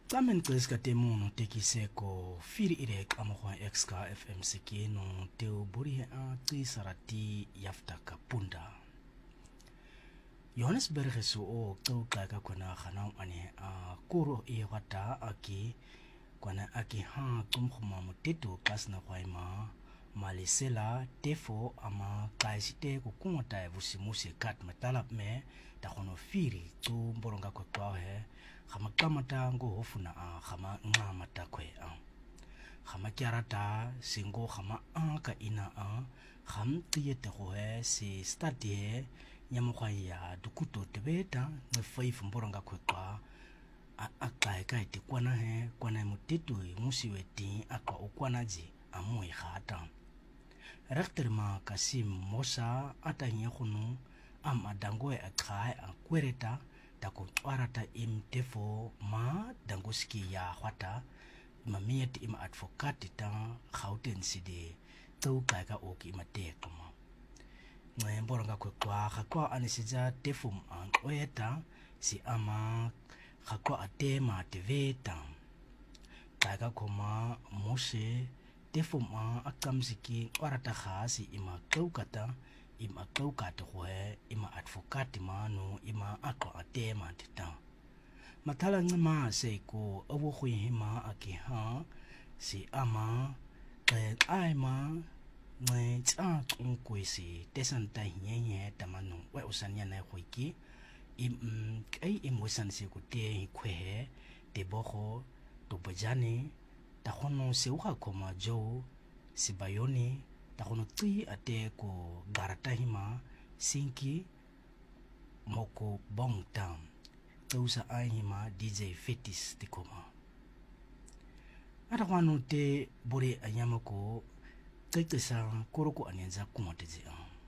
Tamen kreska temono tekiseko firi irek amohwa exka FM sekeno teo buri a tisarati yafta kapunda. Johannesburg so o tau kaka kwana khanau ane a kuro I wata aki kwana aki ha tumkhuma mutetu klasna kwaima malisela tefo ama kaisite kukumata ya vusimuse kat matalap me takono firi tu mboronga kwa kwahe khama kamata ngo hofuna a khama ngamata kwe a khama kyarata singo khama ka ina a kham tiyete khohe si stadie nyamukwa ya dukuto tebeta ngefaifu mboronga kwe kwa akaika iti kwana he kwana mutitu musiweti akwa ukwanaji amui khata Rechterma Kasim Mosa atanya khunu am adangoe akhae akwereta tako twarata im tefo ma dangoski ya khwata mamiet im advocate ta Gauteng sidi tau kaika oki matekama ngemboronga kwa khakwa anisija tefum an oyeta si ama khakwa atema teveta kaika koma mose tefuma akamsiki warata khasi ima kaukata khoe ima advocate manu ima akwa atema tita mathala ngama seiko awu khwihima akiha si ama aima ngai tsa kwesi tesanta nyenye tamanu we usanya na khwiki im wesan se ko te khwe te boho to bajani takono seuha koma jo sibayoni takono tui ate ko garatahima sinki moko bong tam tausa ahima DJ Fetis tikoma atakwano te bore anyamako tekesa koroko anyenza kumotezi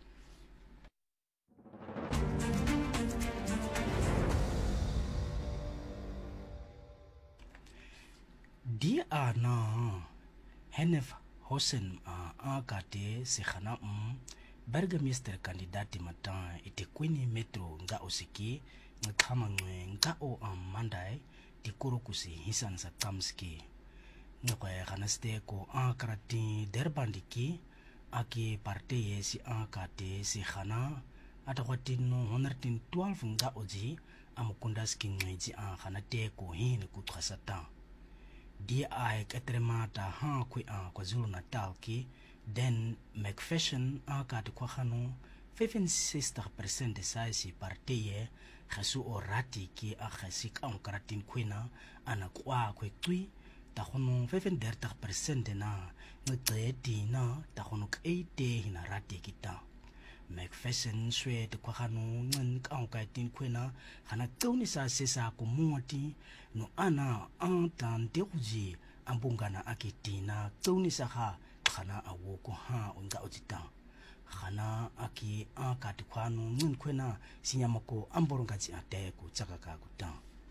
dia na Henef Hossein akate sikhana Burgermeister kandidati mata ite kwini metro nga osiki ngkhama ngwe nga o mandai tikuru kusi hisan sa kamski ngwe khanaste ko akrati derbandiki aki party si akate sikhana atakwatino 112 nga oji amukundaski ngweji khanate ko hin kutrasata DI katremata ha kwi KwaZulu Natal ki den McPherson akati kwa khano 65% de saisi partiye khasu orati ki akhasi kaunkratin kwina ana kwa kwetwi takhono 35% na ngqeti na takhono 80 hina rati kita McPherson swe te kwa khano ngin kaunkratin kwina khana toni sa sesa kumoti no ana antan teuji ambungana akitina toni sa ha khana awoko ha unga otita khana aki akati kwano ngin kwena sinyamako amborongaji ate ku tsakaka kuta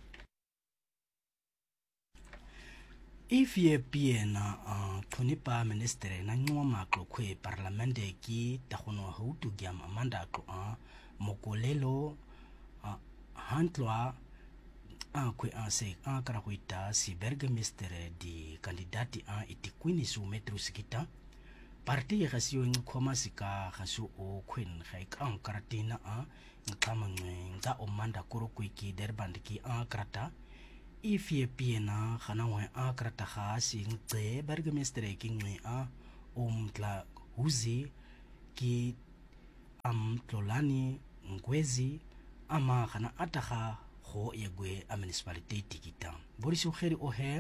if ye piena tonipa minister na nyoma klokwe parlamente ki takhono hutu gyam amanda ko mokolelo hantlwa kwe se kara kuita si Burgermeister di kandidati itikwini su metro sikita parti ya khasiyo ngkhoma sika khasu o khwin khaik karatina ngkhama nga omanda kuro kwiki derband ki krata if ye piena khana wa krata khasi ngce Burgermeister ki ngwe umtla huzi ki tlolani ngwezi ama khana ataha ho yegwe a municipality tikita borisu kheri o he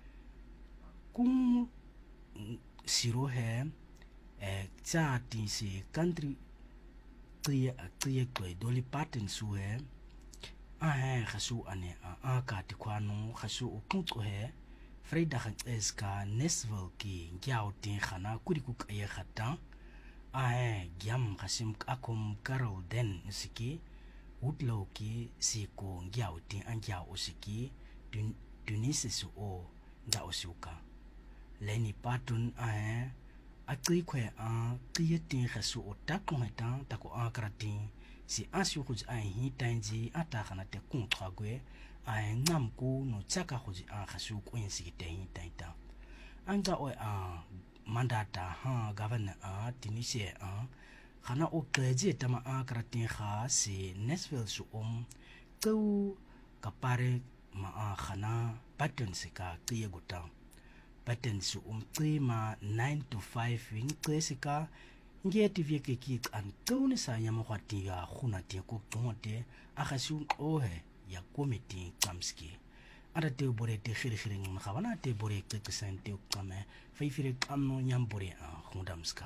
kum siro he tsati si country tia kwe doli pattern su he he khasu ane akati kwano khasu ukutso he Freida khaska Nesville ki ngyao tin khana kuriku kaye khata gyam khasim akom Carol den siki utlo ki siko ngyao tin angyao osiki tunisi su o nga osuka leni patun akri kwe kiyetin khasu otakko heta tako akratin si asyu khuj hi tanji ata khana te kuntragwe ai ngam ku no tsaka go ga su ko en se teng taita anga o mandata ha governor tinise gana o qetse tama krating ga se Nashville su tu kapare ma gana pattern se ka qiye guta pattern su ma 9 to 5 wing qesika ngeti vieke ki an tone sa ya mo kwatiga khuna te ko tote aga su ohe ya komiti kamski ara te bore te khiri ngam khabana te bore te sente kame faifire kamno nyam bore khundamska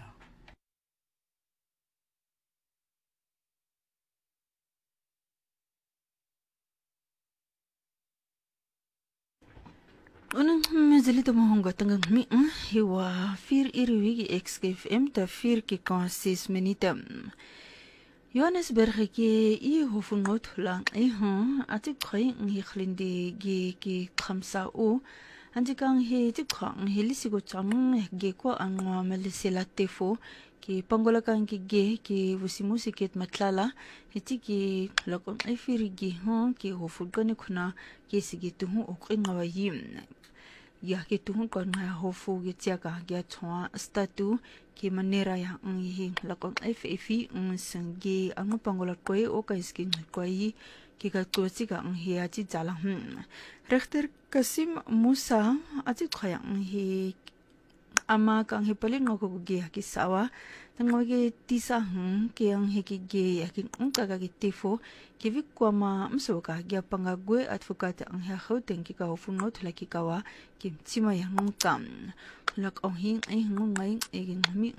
Unang mazalita mo hong gatang mi hiwa 4 iriwigi XFM ta 4 ki 6 minute. Johannesburg ki I hofungot lang ati khay ngi khlindi ki khamsa u anti kang he ti khang helisigo chang ge ko angwa malisela tefo ki pangola kang ki wusimusi ket matlala hiti ki lokon ifirigi ki hofugani khuna ki sigitu okringa yim ya ki tuhun kon nga hofu ki tiaka ya chwa statu ki manera ya ngi lakon FFI sengi ang pangola koe o ka skin koe ki ka tosi ka ngi aji jala Rechter Kasim Musa aji khaya ngi ama kang hipalin ngoko gi ki sawa tangoge tisa ki ang hikige yakin ka tifo ki vikwama msoka gya pangagwe advocate ang hauten ki ka hofunot laki kawa ki tima yang ngam lak ong hing ai ngai egin mi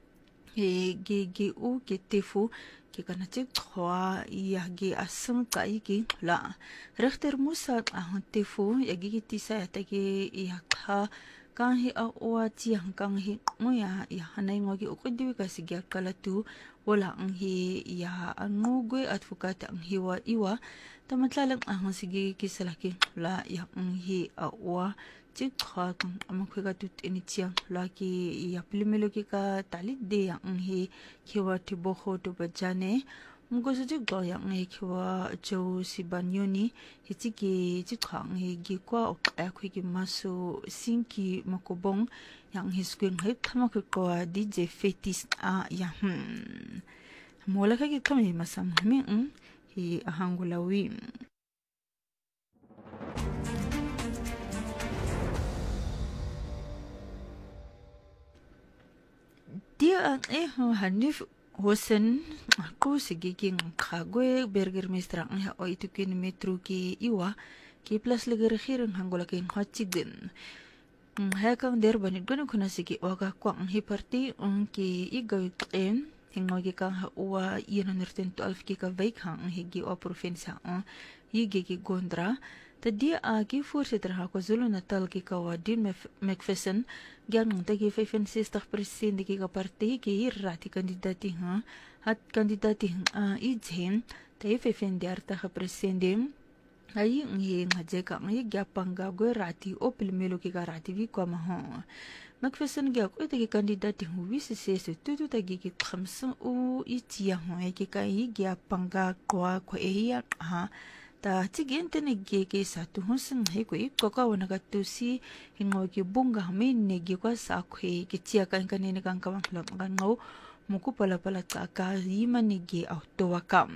ge u ki tifo ki kana chik khwa ya ge asam ka ki la Rechter Musa ang tifo yagi ki tisa yatagi ya kha kang hi awa chiang kang hi moya ya hanai ngogi ukudi ka sigya kalatu wala ang hi ya angugwe advocate ang hiwa iwa tamatlalang ang sige kisalaki la ya ang hi awa chikha kang amakhuga tut ini chiang la ki ya plimelo ki ka talit de ang hi hiwa tiboho to bajane Mgozo go yang ngi kwa jo si banyoni hitiki jikhang hi gi kwa okta khwi ki maso sinki makobong yang hiskwing he thama ko DJ Fetis ya mola ka ki kami masam mi hi ahangulawi dia hanif Hosen aku sigiging kagwe Burgermeester ang o itukin metro ki iwa ki plus lagarkhirang hangola kin hachigin hakang derbanit gano kuna sige waga kwa ang hiparti ki igawit hingogi kang uwa iyan nirten 12 ki ka vaikhang higi o provinsa higi ki gondra tadi ki voorzitter ha KwaZulu Natal ki Kawadin McPherson gyang tagi 65% ki ka parti ki rati kandidati hat kandidati ijen tay 50 arta ka presidente ay ngi ngajeka ngi gyapang gagwe rati o pilmelo ki ka rati vi kwa maho McPherson gyak o tagi kandidati huwi se tutu tagi ki khamsa o itiya ho ki ka gyapang ga kwa eya ta tigin tinigi ki sa tuhunsin he ko ikko wanagatusi hingo ki bunga min negi ko sa kwe ki tia kan kanini kan kawang lang kan ngau muku pala ta ka yima negi auto wakam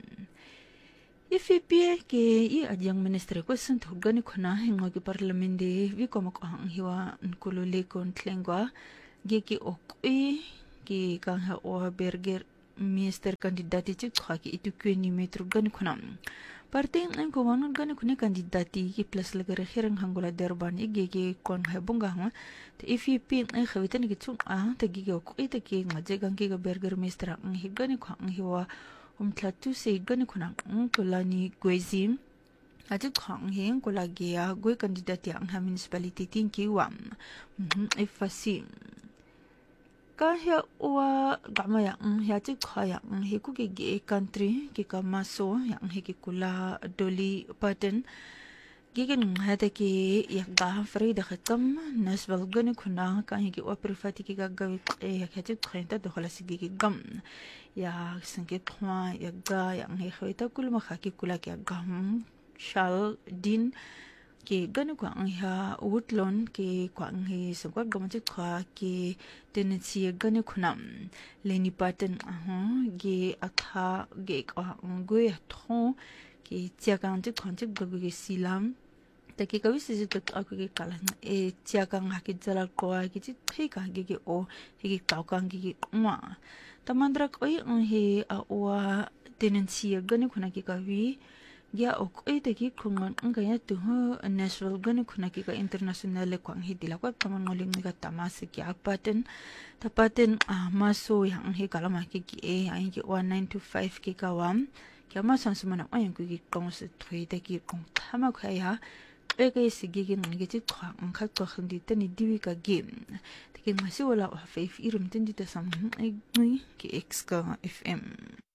ifipie ke I adyang ministre ko sun thugani khona hingo ki parliament de vi ko mak ang hiwa nkulule kon tlengwa ge ki okui ki kan ha o Burger minister kandidati chik khaki itu kweni metro gani khona Parting ang kumangon gani kuni kandidati ki plus lagare hirang hangola derban igege kon habunga ha te ifip ang khawitan ki chung te gige ko ite ki ngaje gang ki Burgermeester ang higani ko ang hiwa tlatu se gani kuna kulani gwezim aji khang heng kulagi ya gwe kandidati ang municipality tin ki wam ifasi kahya wa gamaya ya ti khaya he ku ge country ki kamaso yang he ki kula doli pattern gigen hata ki ya ga frida khatam Nashville gani kuna ka he ki wa private ki gagawi ya khati khenta do khala sigi ki gam ya sanke thwa ya ga yang he khita kul ma kha ki kula ki gam Shal Din ke ganu kwang ha Woodlawn ke kwang he sangwa gamje kwa ke tenancy ganu kunam Lenny Patton ge akha ge kwa ngwe thon ke tiagang je khonje gagu ge silam taki kawi sisi tuk aku ke kalang tiagang haki jalal koa ki ti thika ge o he kaukang ge ma tamandra koi he a wa tenancy ganu kuna ki kawi ya ok taki kungon ngaya tu Nashville ganu kuna ki ka international kwang hi dila kwa kaman ngoling ga tamasi ki akpaten tapaten maso yang he kalama ki ai ki 1925 ki kawam kama sansumana ayang ki kong se thui taki kong thama khaya ege sigigi ngi ti kwa ngka to khndi tani diwi ka game taki masi wala fa irum tindi ta sam ngi ki x ka fm